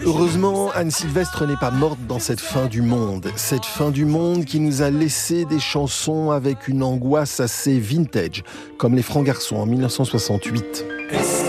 Heureusement, Anne Sylvestre n'est pas morte dans cette fin du monde. Cette fin du monde qui nous a laissé des chansons avec une angoisse assez vintage, comme Les Francs Garçons en 1968.